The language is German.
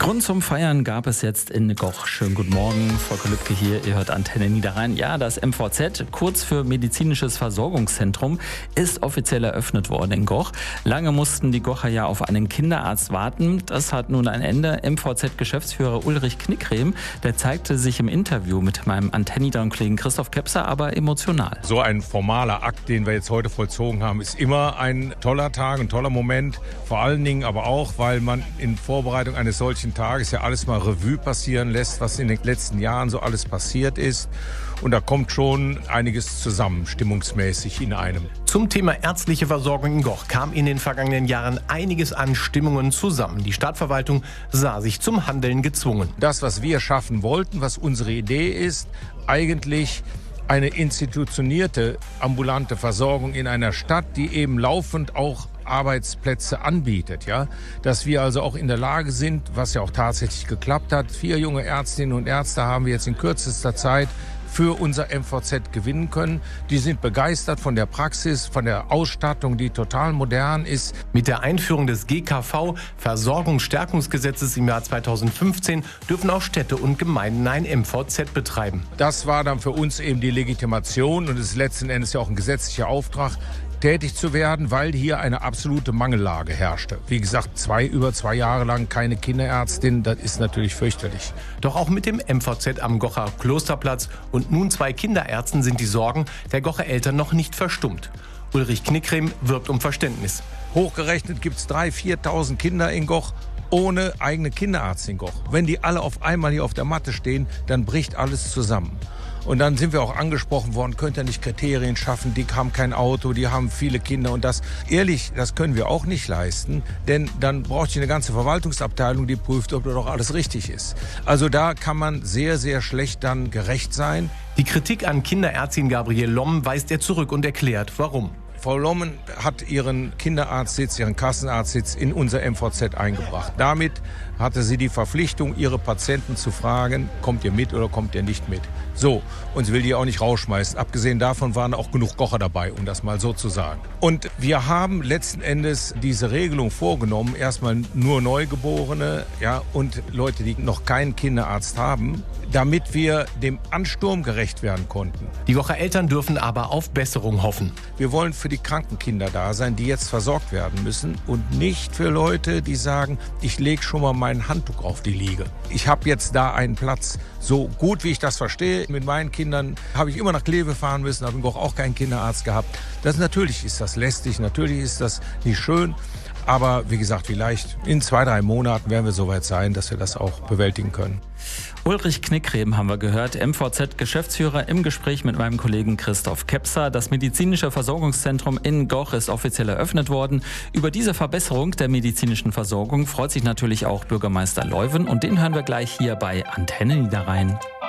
Grund zum Feiern gab es jetzt in Goch. Schönen guten Morgen, Volker Lübke hier, ihr hört Antenne Niederrhein. Ja, das MVZ, kurz für Medizinisches Versorgungszentrum, ist offiziell eröffnet worden in Goch. Lange mussten die Gocher ja auf einen Kinderarzt warten. Das hat nun ein Ende. MVZ-Geschäftsführer Ulrich Knickrem, der zeigte sich im Interview mit meinem Antenne Niederrhein-Kollegen Christoph Kepser aber emotional. So ein formaler Akt, den wir jetzt heute vollzogen haben, ist immer ein toller Tag, ein toller Moment. Vor allen Dingen aber auch, weil man in Vorbereitung eines solchen Tages ja alles mal Revue passieren lässt, was in den letzten Jahren so alles passiert ist. Und da kommt schon einiges zusammen, stimmungsmäßig in einem. Zum Thema ärztliche Versorgung in Goch kam in den vergangenen Jahren einiges an Stimmungen zusammen. Die Stadtverwaltung sah sich zum Handeln gezwungen. Das, was wir schaffen wollten, was unsere Idee ist, eigentlich eine institutionierte ambulante Versorgung in einer Stadt, die eben laufend auch Arbeitsplätze anbietet, ja, dass wir also auch in der Lage sind, was ja auch tatsächlich geklappt hat. 4 junge Ärztinnen und Ärzte haben wir jetzt in kürzester Zeit für unser MVZ gewinnen können. Die sind begeistert von der Praxis, von der Ausstattung, die total modern ist. Mit der Einführung des GKV, Versorgungsstärkungsgesetzes im Jahr 2015, dürfen auch Städte und Gemeinden ein MVZ betreiben. Das war dann für uns eben die Legitimation und es ist letzten Endes ja auch ein gesetzlicher Auftrag, tätig zu werden, weil hier eine absolute Mangellage herrschte. Wie gesagt, über 2 Jahre lang keine Kinderärztin, das ist natürlich fürchterlich. Doch auch mit dem MVZ am Gocher Klosterplatz und nun 2 Kinderärzten sind die Sorgen der Gocher Eltern noch nicht verstummt. Ulrich Knickrem wirbt um Verständnis. Hochgerechnet gibt es 3.000, 4.000 Kinder in Goch ohne eigene Kinderarzt in Goch. Wenn die alle auf einmal hier auf der Matte stehen, dann bricht alles zusammen. Und dann sind wir auch angesprochen worden, könnt ihr nicht Kriterien schaffen, die haben kein Auto, die haben viele Kinder und das. Ehrlich, das können wir auch nicht leisten, denn dann braucht ich eine ganze Verwaltungsabteilung, die prüft, ob doch alles richtig ist. Also da kann man sehr, sehr schlecht dann gerecht sein. Die Kritik an Kinderärztin Gabriele Lommen weist er zurück und erklärt, warum. Frau Lommen hat ihren Kinderarztsitz, ihren Kassenarztsitz in unser MVZ eingebracht. Damit hatte sie die Verpflichtung, ihre Patienten zu fragen, kommt ihr mit oder kommt ihr nicht mit. So, und sie will die auch nicht rausschmeißen. Abgesehen davon waren auch genug Gocher dabei, um das mal so zu sagen. Und wir haben letzten Endes diese Regelung vorgenommen, erstmal nur Neugeborene, ja, und Leute, die noch keinen Kinderarzt haben, damit wir dem Ansturm gerecht werden konnten. Die Gocher Eltern dürfen aber auf Besserung hoffen. Wir wollen für die kranken Kinder da sein, die jetzt versorgt werden müssen und nicht für Leute, die sagen, ich lege schon mal mein Handtuch auf die Liege. Ich habe jetzt da einen Platz. So gut, wie ich das verstehe, mit meinen Kindern habe ich immer nach Kleve fahren müssen, habe in Goch auch keinen Kinderarzt gehabt. Natürlich ist das lästig, natürlich ist das nicht schön. Aber wie gesagt, vielleicht in 2, 3 Monaten werden wir soweit sein, dass wir das auch bewältigen können. Ulrich Knickrem haben wir gehört, MVZ-Geschäftsführer im Gespräch mit meinem Kollegen Christoph Kepser. Das medizinische Versorgungszentrum in Goch ist offiziell eröffnet worden. Über diese Verbesserung der medizinischen Versorgung freut sich natürlich auch Bürgermeister Leuven und den hören wir gleich hier bei Antenne Niederrhein.